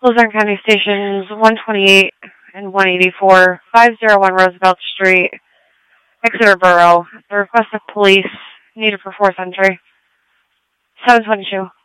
Luzerne County Stations 128 and 184, 501 Roosevelt Street, Exeter Borough. The request of police needed for force entry. 722.